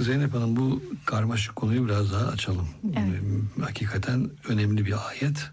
Zeynep Hanım, bu karmaşık konuyu biraz daha açalım. Evet. Hakikaten önemli bir ayet.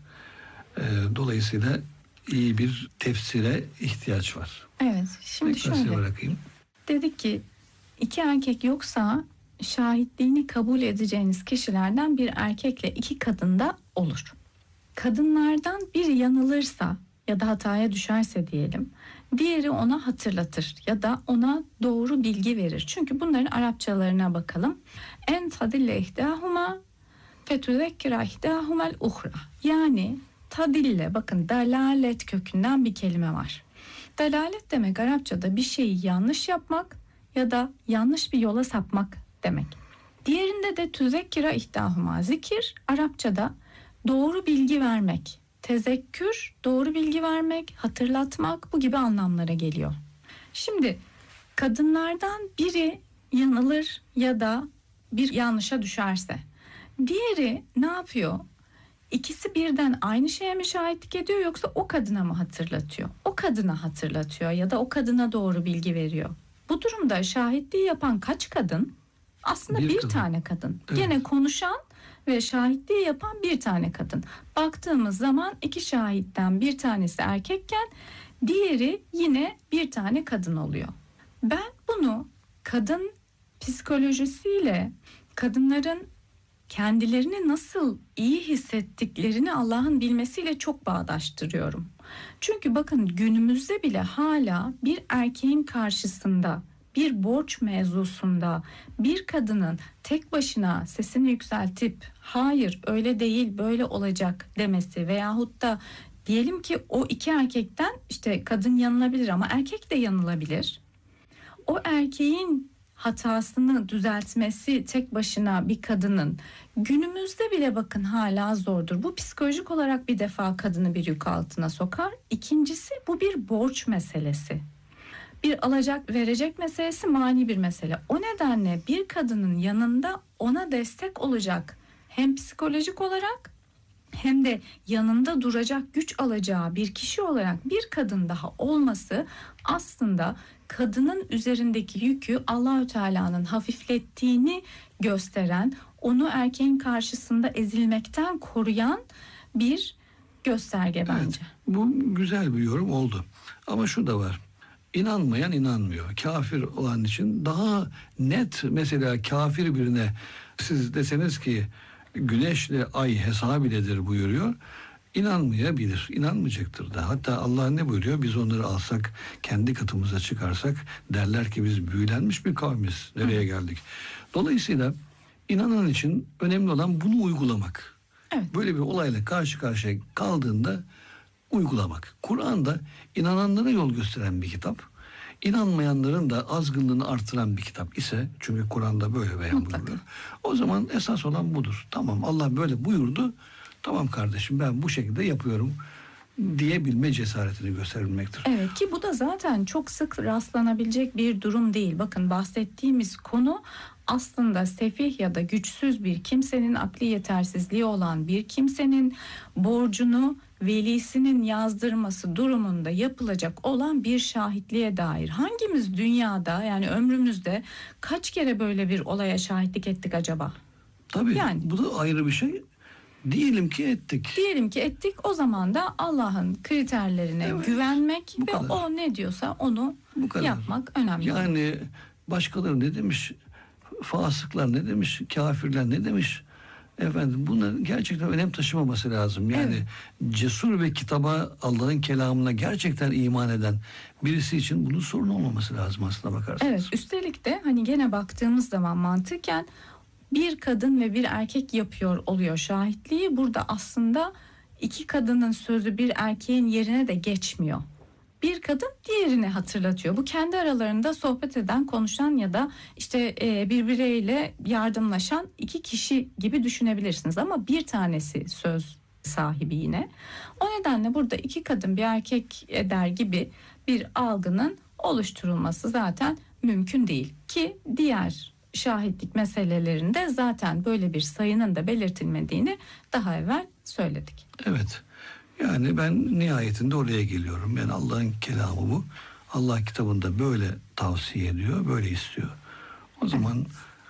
Dolayısıyla iyi bir tefsire ihtiyaç var. Evet. Şimdi Tekrar size şöyle. bırakayım. Dedik ki 2 erkek yoksa şahitliğini kabul edeceğiniz kişilerden bir erkekle 2 kadın da olur. Kadınlardan biri yanılırsa ya da hataya düşerse diyelim, diğeri ona hatırlatır ya da ona doğru bilgi verir. Çünkü bunların Arapçalarına bakalım. En tadille ihdahuma fetüzekkira ihdahumel uhra. Yani tadille, bakın dalalet kökünden bir kelime var. Dalalet demek Arapçada bir şeyi yanlış yapmak ya da yanlış bir yola sapmak demek. Diğerinde de tüzekkira ihdahuma, zikir Arapçada doğru bilgi vermek, tezekkür doğru bilgi vermek, hatırlatmak, bu gibi anlamlara geliyor. Şimdi kadınlardan biri yanılır ya da bir yanlışa düşerse, diğeri ne yapıyor? İkisi birden aynı şeye mi şahitlik ediyor, yoksa o kadına mı hatırlatıyor? O kadına hatırlatıyor ya da o kadına doğru bilgi veriyor. Bu durumda şahitliği yapan kaç kadın? Aslında bir tane kadın. Evet. Gene konuşan ve şahitliği yapan bir tane kadın. Baktığımız zaman 2 şahitten bir tanesi erkekken diğeri yine bir tane kadın oluyor. Ben bunu kadın psikolojisiyle, kadınların kendilerini nasıl iyi hissettiklerini Allah'ın bilmesiyle çok bağdaştırıyorum. Çünkü bakın, günümüzde bile hala bir erkeğin karşısında, bir borç mevzusunda bir kadının tek başına sesini yükseltip hayır öyle değil böyle olacak demesi veyahut da diyelim ki o 2 erkekten işte kadın yanılabilir ama erkek de yanılabilir. O erkeğin hatasını düzeltmesi tek başına bir kadının günümüzde bile bakın hala zordur. Bu psikolojik olarak bir defa kadını bir yük altına sokar. İkincisi, bu bir borç meselesi. Bir alacak verecek meselesi, mani bir mesele. O nedenle bir kadının yanında ona destek olacak hem psikolojik olarak hem de yanında duracak güç alacağı bir kişi olarak bir kadın daha olması aslında kadının üzerindeki yükü Allahü Teala'nın hafiflettiğini gösteren, onu erkeğin karşısında ezilmekten koruyan bir gösterge bence. Evet, bu güzel bir yorum oldu. Ama şu da var. İnanmayan inanmıyor. Kafir olan için daha net, mesela kafir birine siz deseniz ki güneşle ay hesap iledir buyuruyor, İnanmayabilir, inanmayacaktır da. Hatta Allah ne buyuruyor? Biz onları alsak, kendi katımıza çıkarsak derler ki biz büyülenmiş bir kavmiz. Nereye geldik? Dolayısıyla inanan için önemli olan bunu uygulamak. Evet. Böyle bir olayla karşı karşıya kaldığında uygulamak. Kur'an'da inananlara yol gösteren bir kitap, İnanmayanların da azgınlığını artıran bir kitap ise, çünkü Kur'an'da böyle beyan buyuruyor. O zaman esas olan budur. Tamam, Allah böyle buyurdu. Tamam kardeşim, ben bu şekilde yapıyorum diyebilme cesaretini gösterebilmektir. Evet, ki bu da zaten çok sık rastlanabilecek bir durum değil. Bakın, bahsettiğimiz konu aslında sefih ya da güçsüz bir kimsenin, akli yetersizliği olan bir kimsenin borcunu velisinin yazdırması durumunda yapılacak olan bir şahitliğe dair. Hangimiz dünyada, yani ömrümüzde kaç kere böyle bir olaya şahitlik ettik acaba? Tabii yani, bu da ayrı bir şey. Diyelim ki ettik. Diyelim ki ettik. O zaman da Allah'ın kriterlerine güvenmek ve kadar. o ne diyorsa onu yapmak önemli. Yani başkaları ne demiş, fasıklar ne demiş, kafirler ne demiş, efendim bunların gerçekten önem taşımaması lazım. Yani cesur ve kitaba, Allah'ın kelamına gerçekten iman eden birisi için bunun sorun olmaması lazım aslına bakarsanız. Evet, üstelik de hani gene baktığımız zaman mantıken bir kadın ve bir erkek yapıyor oluyor şahitliği. Burada aslında 2 kadının sözü bir erkeğin yerine de geçmiyor. Bir kadın diğerini hatırlatıyor. Bu kendi aralarında sohbet eden, konuşan ya da işte birbirleriyle yardımlaşan 2 kişi gibi düşünebilirsiniz. Ama bir tanesi söz sahibi yine. O nedenle burada 2 kadın bir erkek eder gibi bir algının oluşturulması zaten mümkün değil. Ki diğer şahitlik meselelerinde zaten böyle bir sayının da belirtilmediğini daha evvel söyledik. Evet. Yani ben nihayetinde oraya geliyorum. Yani Allah'ın kelamı bu. Allah kitabında böyle tavsiye ediyor, böyle istiyor. O zaman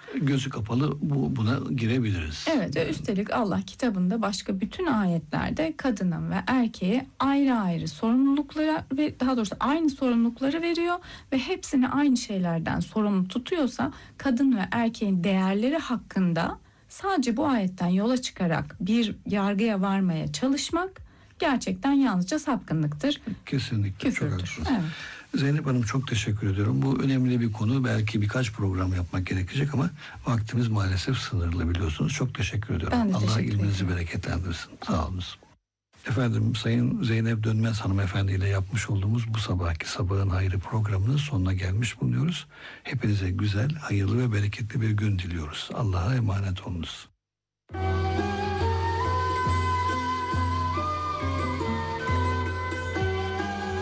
gözü kapalı buna girebiliriz. Evet, üstelik Allah kitabında başka bütün ayetlerde kadının ve erkeğe ayrı ayrı sorumlulukları ve daha doğrusu aynı sorumlulukları veriyor ve hepsini aynı şeylerden sorumlu tutuyorsa kadın ve erkeğin değerleri hakkında sadece bu ayetten yola çıkarak bir yargıya varmaya çalışmak gerçekten yalnızca sapkınlıktır. Kesinlikle çok Küfürdür. haklısınız. Evet. Zeynep Hanım çok teşekkür ediyorum. Bu önemli bir konu. Belki birkaç program yapmak gerekecek ama vaktimiz maalesef sınırlı biliyorsunuz. Çok teşekkür ediyorum. Ben de Allah teşekkür ilminizi ederim. bereketlendirsin. Sağ olunuz. Efendim Sayın Zeynep Dönmez hanımefendi ile yapmış olduğumuz bu sabahki Sabahın Hayrı programının sonuna gelmiş bulunuyoruz. Hepinize güzel, hayırlı ve bereketli bir gün diliyoruz. Allah'a emanet olunuz.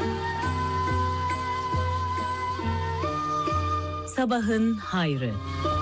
Sabahın Hayrı.